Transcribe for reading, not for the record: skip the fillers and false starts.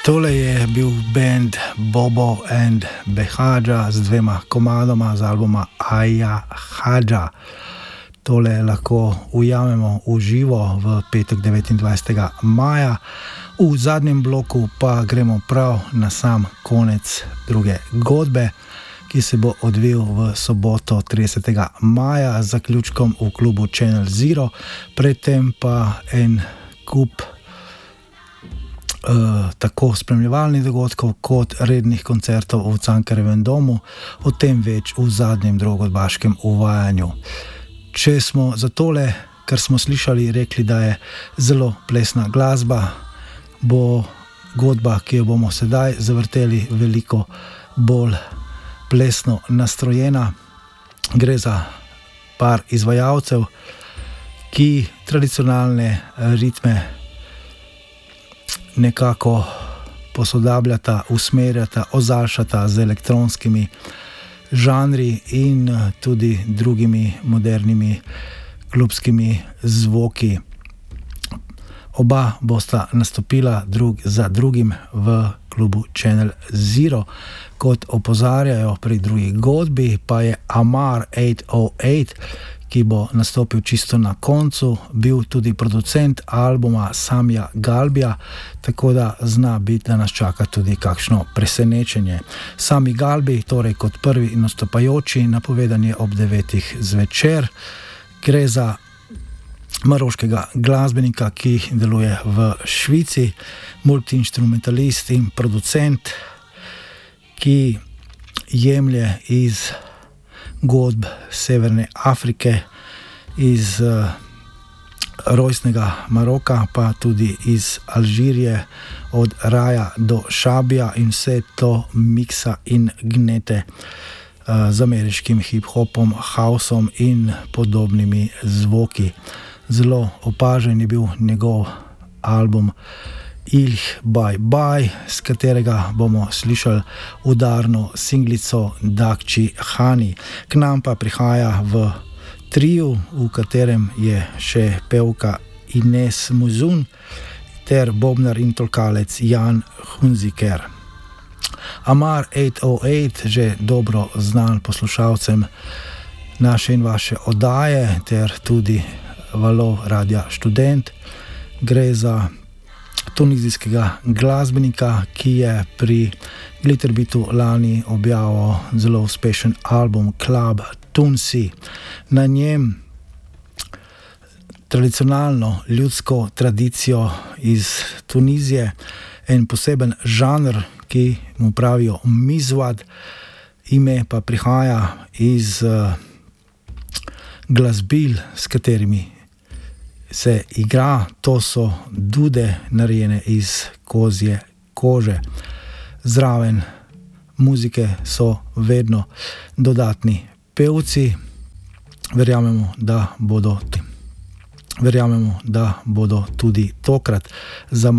Tole je bil band Bobo and Behadža z dvema komadoma z albuma Aja Hadža. Tole lahko ujamemo v živo v petek 29. maja. V zadnjem bloku pa gremo prav na sam konec druge godbe, ki se bo odvil v soboto 30. maja z zaključkom v klubu Channel Zero, predtem pa en kup tako spremljevalnih dogodkov kot rednih koncertov v Cankarjevem domu, o tem več v zadnjem drugodbaškem uvajanju. Če smo za tole, kar smo slišali, rekli, da je zelo plesna glasba, bo godba, ki jo bomo sedaj zavrteli, veliko bolj plesno nastrojena. Gre za par izvajalcev, ki tradicionalne ritme nekako posodabljata, usmerjata, ozaljšata z elektronskimi žanri in tudi drugimi modernimi klubskimi zvoki. Oba bosta nastopila drug za drugim v klubu Channel Zero. Kot opozarjajo pri drugi godbi, pa je Amar 808, ki bo nastopil čisto na koncu, bil tudi producent albuma Samija Galbija, tako da zna biti, da nas čaka tudi kakšno presenečenje. Sami Galbi, torej kot prvi nastopajoči, napovedan je ob 9. zvečer. Gre za maroškega glasbenika, ki deluje v Švici, multiinstrumentalist in producent, ki jemlje iz godb Severne Afrike, iz rojstnega Maroka, pa tudi iz Alžirije, od Raja do Šabija, in vse to miksa in gnete z ameriškim hip-hopom, housom in podobnimi zvoki. Zelo opažen je bil njegov album Ilh Bye Bye, s katerega bomo slišali udarno singlico Dakči Hani. K nam pa prihaja v triu, v katerem je še pevka Ines Muzun ter bobnar in tolkalec Jan Hunziker. Amar 808, že dobro znan poslušalcem naše in vaše oddaje ter tudi valov Radia Študent. Gre za tunizijskega glasbenika, ki je pri Glitterbeatu lani objavil zelo uspešen album Club Tunsi. Na njem tradicionalno ljudsko tradicijo iz Tunizije, en poseben žanr, ki mu pravijo mizwad, ime pa prihaja iz glasbil, s katerimi se igra. To so dude, narejene iz kozje kože. Zraven muzike so vedno dodatni pevci. Verjamemo, da bodo tudi tokrat za